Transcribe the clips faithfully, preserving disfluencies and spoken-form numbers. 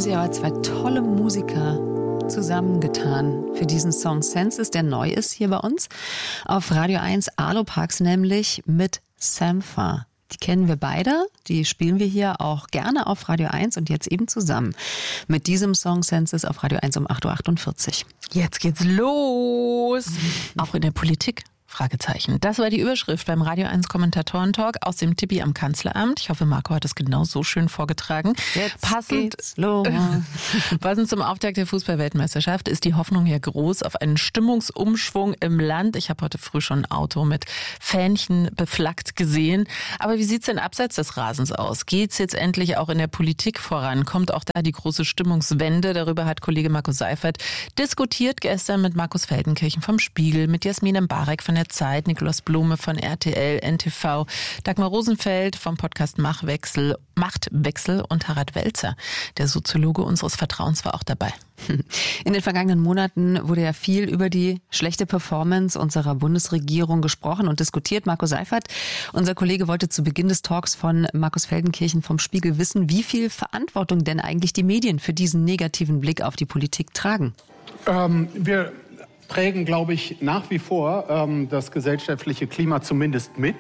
sie aber zwei tolle Musiker zusammengetan für diesen Song Senses, der neu ist hier bei uns. Auf Radio eins Alo Parks nämlich mit Sampha. Die kennen wir beide, die spielen wir hier auch gerne auf Radio eins und jetzt eben zusammen mit diesem Song Senses auf Radio eins um acht Uhr achtundvierzig. Jetzt geht's los! Auch in der Politik? Fragezeichen. Das war die Überschrift beim Radio eins Kommentatoren-Talk aus dem Tippi am Kanzleramt. Ich hoffe, Marco hat es genau so schön vorgetragen. Jetzt passend, geht's los. Passend zum Auftakt der Fußball-Weltmeisterschaft ist die Hoffnung ja groß auf einen Stimmungsumschwung im Land. Ich habe heute früh schon ein Auto mit Fähnchen beflaggt gesehen. Aber wie sieht's denn abseits des Rasens aus? Geht's jetzt endlich auch in der Politik voran? Kommt auch da die große Stimmungswende? Darüber hat Kollege Markus Seifert diskutiert gestern mit Markus Feldenkirchen vom Spiegel, mit Jasmin Mbarek von der Zeit, Nikolaus Blume von R T L, N T V, Dagmar Rosenfeld vom Podcast Machtwechsel, Machtwechsel und Harald Welzer, der Soziologe unseres Vertrauens, war auch dabei. In den vergangenen Monaten wurde ja viel über die schlechte Performance unserer Bundesregierung gesprochen und diskutiert. Marco Seifert, unser Kollege, wollte zu Beginn des Talks von Markus Feldenkirchen vom Spiegel wissen, wie viel Verantwortung denn eigentlich die Medien für diesen negativen Blick auf die Politik tragen. Ähm, wir prägen, glaube ich, nach wie vor ähm, das gesellschaftliche Klima zumindest mit.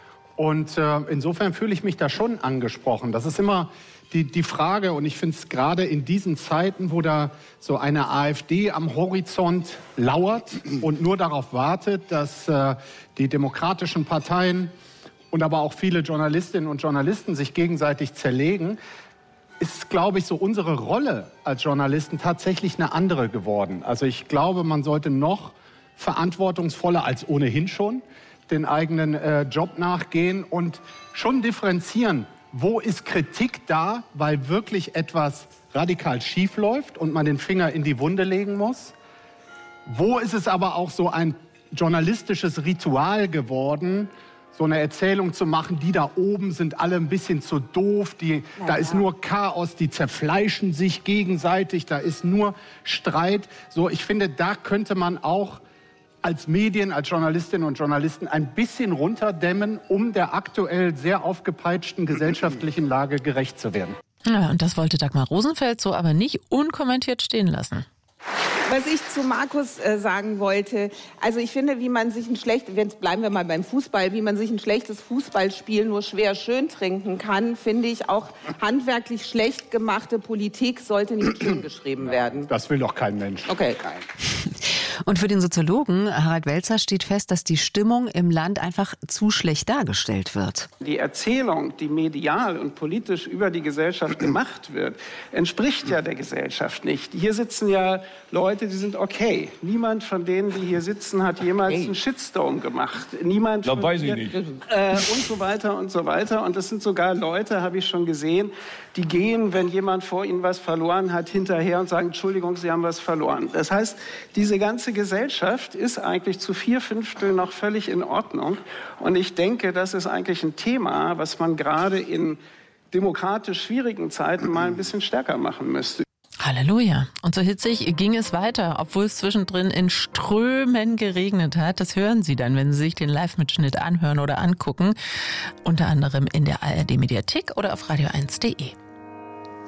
Und äh, insofern fühle ich mich da schon angesprochen. Das ist immer die, die Frage, und ich finde es gerade in diesen Zeiten, wo da so eine AfD am Horizont lauert und nur darauf wartet, dass äh, die demokratischen Parteien und aber auch viele Journalistinnen und Journalisten sich gegenseitig zerlegen, ist, glaube ich, so unsere Rolle als Journalisten tatsächlich eine andere geworden. Also ich glaube, man sollte noch verantwortungsvoller als ohnehin schon den eigenen äh, Job nachgehen und schon differenzieren, wo ist Kritik da, weil wirklich etwas radikal schief läuft und man den Finger in die Wunde legen muss. Wo ist es aber auch so ein journalistisches Ritual geworden, so eine Erzählung zu machen, die da oben sind alle ein bisschen zu doof, die, ja, da ist nur Chaos, die zerfleischen sich gegenseitig, da ist nur Streit. So, ich finde, da könnte man auch als Medien, als Journalistinnen und Journalisten ein bisschen runterdämmen, um der aktuell sehr aufgepeitschten gesellschaftlichen Lage gerecht zu werden. Ja, und das wollte Dagmar Rosenfeld so aber nicht unkommentiert stehen lassen. Was ich zu Markus äh, sagen wollte, also ich finde, wie man sich ein schlechtes, jetzt bleiben wir mal beim Fußball, wie man sich ein schlechtes Fußballspiel nur schwer schön trinken kann, finde ich auch handwerklich schlecht gemachte Politik sollte nicht schön geschrieben werden. Das will doch kein Mensch. Okay. Und für den Soziologen Harald Welzer steht fest, dass die Stimmung im Land einfach zu schlecht dargestellt wird. Die Erzählung, die medial und politisch über die Gesellschaft gemacht wird, entspricht ja der Gesellschaft nicht. Hier sitzen ja Leute, die sind okay. Niemand von denen, die hier sitzen, hat jemals einen Shitstorm gemacht. Niemand das weiß ich nicht. Äh, und so weiter und so weiter. Und das sind sogar Leute, habe ich schon gesehen, die gehen, wenn jemand vor ihnen was verloren hat, hinterher und sagen, Entschuldigung, Sie haben was verloren. Das heißt, diese ganze Gesellschaft ist eigentlich zu vier Fünftel noch völlig in Ordnung. Und ich denke, das ist eigentlich ein Thema, was man gerade in demokratisch schwierigen Zeiten mal ein bisschen stärker machen müsste. Halleluja. Und so hitzig ging es weiter, obwohl es zwischendrin in Strömen geregnet hat. Das hören Sie dann, wenn Sie sich den Live-Mitschnitt anhören oder angucken. Unter anderem in der A R D-Mediathek oder auf radio eins punkt de.